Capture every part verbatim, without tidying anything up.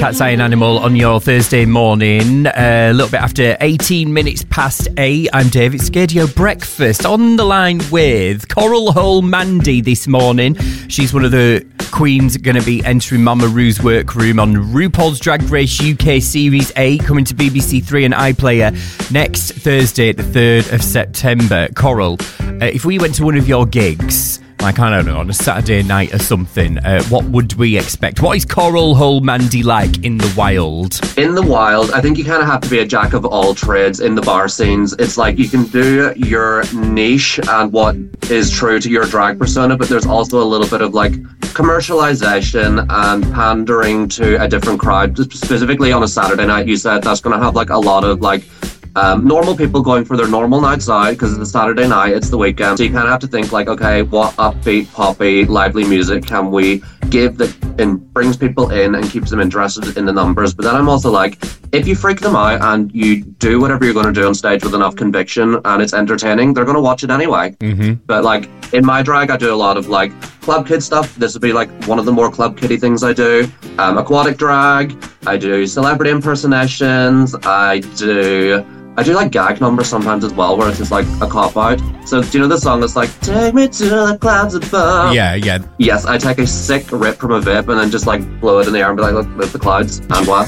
Cat's Eye and Animal on your Thursday morning. Uh, a little bit after eighteen minutes past eight. I'm David Scadio. Breakfast on the line with Coral Hole Mandy this morning. She's one of the queens going to be entering Mama Ru's workroom on RuPaul's Drag Race U K Series eight, coming to B B C Three and iPlayer next Thursday, the third of September. Coral, uh, if we went to one of your gigs, like, I don't know, on a Saturday night or something, uh, what would we expect? What is Coral Hole Mandy like in the wild? In the wild, I think you kind of have to be a jack of all trades in the bar scenes. It's like you can do your niche and what is true to your drag persona, but there's also a little bit of like commercialization and pandering to a different crowd. Specifically on a Saturday night, you said that's going to have like a lot of like Um, normal people going for their normal nights out because it's a Saturday night, it's the weekend. So you kind of have to think like, okay, what upbeat, poppy, lively music can we give that and brings people in and keeps them interested in the numbers? But then I'm also like, if you freak them out and you do whatever you're going to do on stage with enough conviction and it's entertaining, they're going to watch it anyway. Mm-hmm. But like in my drag, I do a lot of like club kid stuff. This would be like one of the more club kiddie things I do. Um, aquatic drag, I do celebrity impersonations, I do... I do like gag numbers sometimes as well, where it's just like a cop out. So do you know the song that's like, take me to the clouds above? Yeah, yeah. Yes, I take a sick rip from a vape and then just like blow it in the air and be like, look, there's the clouds, and what?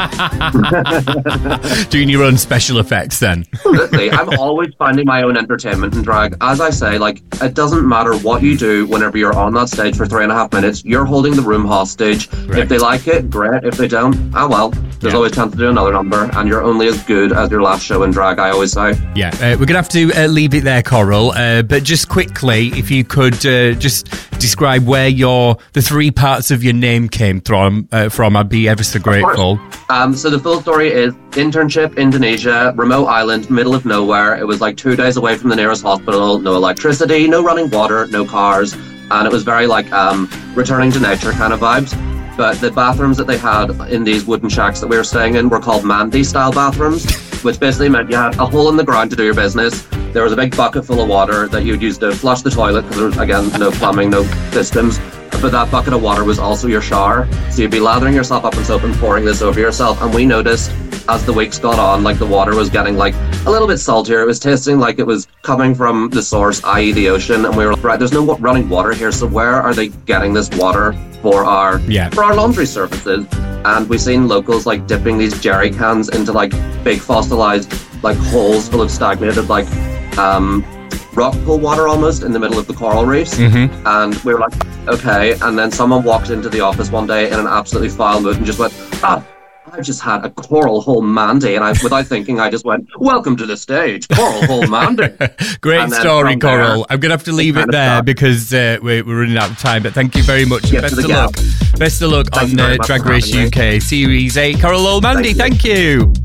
Doing your own special effects then. Absolutely. I'm always finding my own entertainment in drag. As I say, like, it doesn't matter what you do whenever you're on that stage for three and a half minutes, you're holding the room hostage. Right. If they like it, great. If they don't, ah well, there's yeah. always chance to do another number, and you're only as good as your last show in drag, I always say. Yeah, uh, we're going to have to uh, leave it there, Coral, uh, but just quickly, if you could uh, just describe where your the three parts of your name came from, uh, from I'd be ever so grateful. Um, so the full story is internship, Indonesia, remote island, middle of nowhere. It was like two days away from the nearest hospital, no electricity, no running water, no cars, and it was very like um, returning to nature kind of vibes. But the bathrooms that they had in these wooden shacks that we were staying in were called Mandy-style bathrooms, which basically meant you had a hole in the ground to do your business. There was a big bucket full of water that you'd use to flush the toilet, because there was, again, no plumbing, no systems. But that bucket of water was also your shower. So you'd be lathering yourself up in soap and pouring this over yourself. And we noticed as the weeks got on, like the water was getting like a little bit saltier. It was tasting like it was coming from the source, that is the ocean. And we were like, right, there's no running water here. So where are they getting this water for our yeah. for our laundry services? And we've seen locals like dipping these jerry cans into like big fossilized like holes full of stagnated like um rock pool water almost in the middle of the coral reefs. Mm-hmm. And we were like, okay. And then someone walked into the office one day in an absolutely foul mood and just went, ah, I've just had a Coral Hole Mandy. And I, without thinking, I just went, welcome to the stage, Coral Hole Mandy. Great story, Coral. There, I'm going to have to leave it there because uh, we're, we're running out of time. But thank you very much. Best of luck. Best of luck on uh, Drag Race U K Series eight. Coral Hole Mandy, thank you. Thank you.